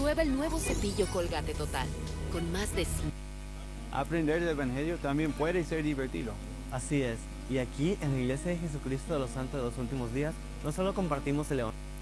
Prueba el nuevo cepillo Colgate Total, con más de 5. Aprender el Evangelio también puede ser divertido. Así es, y aquí en la Iglesia de Jesucristo de los Santos de los Últimos Días, no solo compartimos el Evangelio,